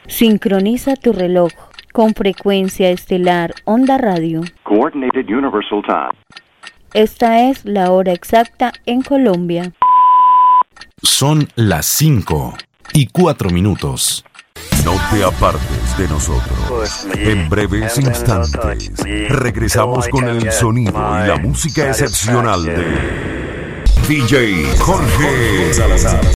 Sincroniza tu reloj con frecuencia estelar Onda Radio. Coordinated Universal Time. Esta es la hora exacta en Colombia. Son las 5:04. No te apartes de nosotros. En breves instantes regresamos con el sonido y la música excepcional de DJ Jorge Salazar.